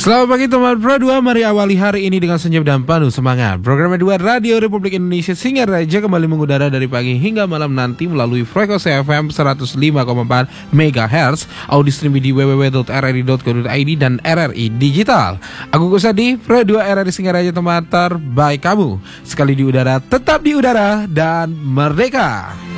Selamat pagi teman Pro 2, mari awali hari ini dengan senyum dan penuh semangat. Program 2 Radio Republik Indonesia Singaraja kembali mengudara dari pagi hingga malam nanti melalui frekuensi FM 105,4 MHz, audio streaming di www.rri.co.id dan RRI Digital. Aku Kusadi, Pro 2 RRI Singaraja, teman terbaik kamu. Sekali di udara, tetap di udara dan merdeka.